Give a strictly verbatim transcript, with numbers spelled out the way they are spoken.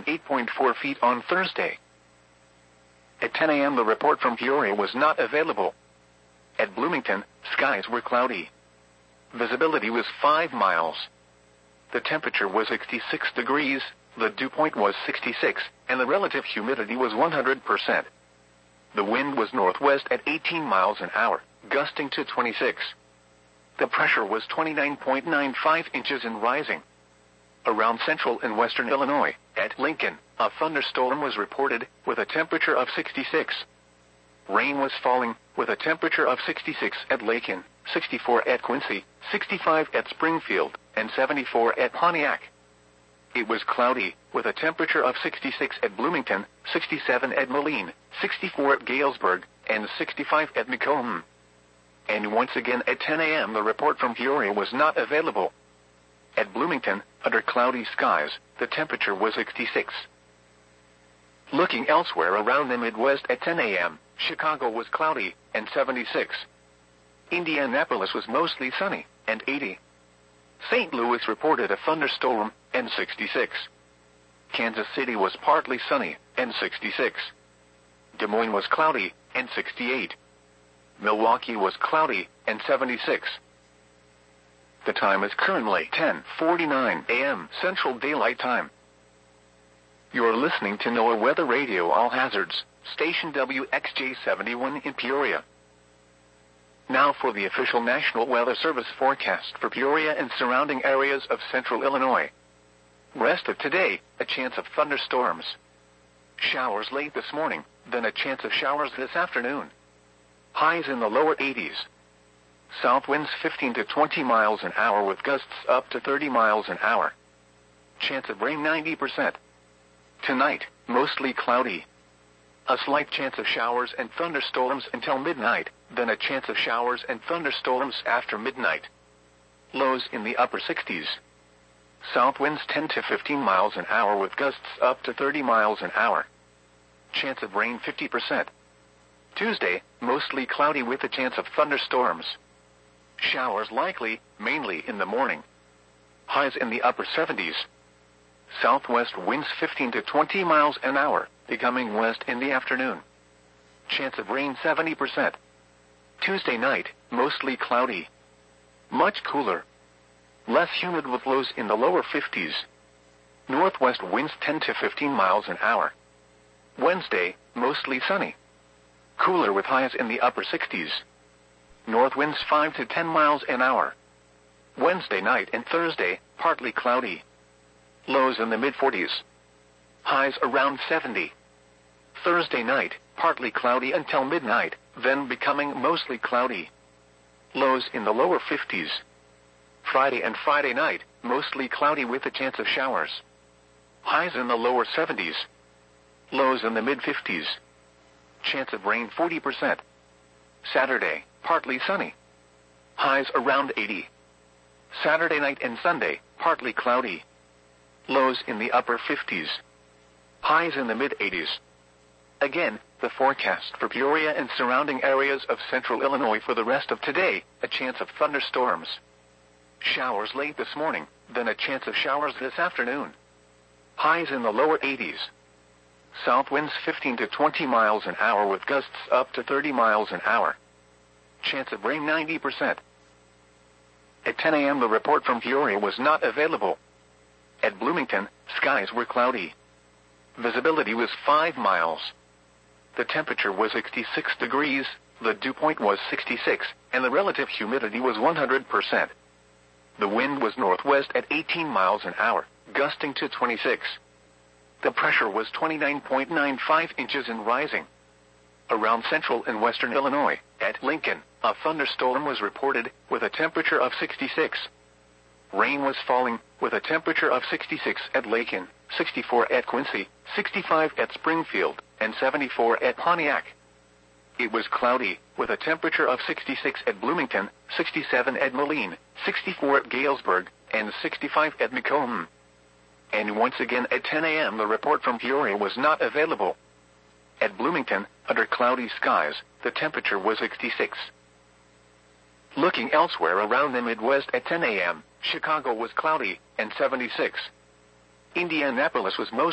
eight point four feet on Thursday. At ten a m the report from Peoria was not available. At Bloomington, skies were cloudy. Visibility was five miles. The temperature was sixty-six degrees, the dew point was sixty-six, and the relative humidity was one hundred percent. The wind was northwest at eighteen miles an hour, gusting to twenty-six. The pressure was twenty-nine point nine five inches and rising. Around central and western Illinois, at Lincoln, a thunderstorm was reported, with a temperature of sixty-six. Rain was falling, with a temperature of sixty-six at Lakin, sixty-four at Quincy, sixty-five at Springfield, and seventy-four at Pontiac. It was cloudy, with a temperature of sixty-six at Bloomington, sixty-seven at Moline, sixty-four at Galesburg, and sixty-five at Macomb. And once again at ten a m the report from Peoria was not available. At Bloomington, under cloudy skies, the temperature was sixty-six. Looking elsewhere around the Midwest at ten a m, Chicago was cloudy, and seventy-six. Indianapolis was mostly sunny, and eighty. Saint Louis reported a thunderstorm, and sixty-six. Kansas City was partly sunny, and sixty-six. Des Moines was cloudy, and sixty-eight. Milwaukee was cloudy, and seventy-six. The time is currently ten forty-nine a m Central Daylight Time. You're listening to NOAA Weather Radio All Hazards, station W X J seventy-one in Peoria. Now for the official National Weather Service forecast for Peoria and surrounding areas of central Illinois. Rest of today, a chance of thunderstorms. Showers late this morning, then a chance of showers this afternoon. Highs in the lower eighties. South winds fifteen to twenty miles an hour with gusts up to thirty miles an hour. Chance of rain ninety percent. Tonight, mostly cloudy. A slight chance of showers and thunderstorms until midnight, then a chance of showers and thunderstorms after midnight. Lows in the upper sixties. South winds ten to fifteen miles an hour with gusts up to thirty miles an hour. Chance of rain fifty percent. Tuesday, mostly cloudy with a chance of thunderstorms. Showers likely, mainly in the morning. Highs in the upper seventies. Southwest winds fifteen to twenty miles an hour, becoming west in the afternoon. Chance of rain seventy percent. Tuesday night, mostly cloudy. Much cooler. Less humid with lows in the lower fifties. Northwest winds ten to fifteen miles an hour. Wednesday, mostly sunny. Cooler with highs in the upper sixties. North winds five to ten miles an hour. Wednesday night and Thursday, partly cloudy. Lows in the mid-forties. Highs around seventy. Thursday night, partly cloudy until midnight, then becoming mostly cloudy. Lows in the lower fifties. Friday and Friday night, mostly cloudy with a chance of showers. Highs in the lower seventies. Lows in the mid-fifties. Chance of rain forty percent. Saturday, partly sunny. Highs around eighty. Saturday night and Sunday, partly cloudy. Lows in the upper fifties. Highs in the mid-eighties. Again, the forecast for Peoria and surrounding areas of central Illinois for the rest of today, a chance of thunderstorms. Showers late this morning, then a chance of showers this afternoon. Highs in the lower eighties. South winds fifteen to twenty miles an hour with gusts up to thirty miles an hour. Chance of rain ninety percent. At ten a m the report from Peoria was not available. At Bloomington, skies were cloudy. Visibility was five miles. The temperature was sixty-six degrees, the dew point was sixty-six, and the relative humidity was one hundred percent. The wind was northwest at eighteen miles an hour, gusting to twenty-six. The pressure was twenty-nine point nine five inches and rising. Around central and western Illinois, at Lincoln, a thunderstorm was reported, with a temperature of sixty-six. Rain was falling, with a temperature of sixty-six at Lakin, sixty-four at Quincy, sixty-five at Springfield, and seventy-four at Pontiac. It was cloudy, with a temperature of sixty-six at Bloomington, sixty-seven at Moline, sixty-four at Galesburg, and sixty-five at Macomb. And once again at ten a m the report from Peoria was not available. At Bloomington, under cloudy skies, the temperature was sixty-six. Looking elsewhere around the Midwest at ten a m, Chicago was cloudy, and seventy-six. Indianapolis was most